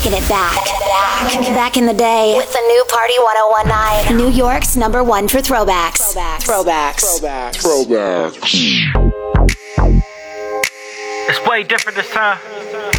Taking it back in the day with the new Party 1019. New York's #1 for throwbacks. It's way different this time.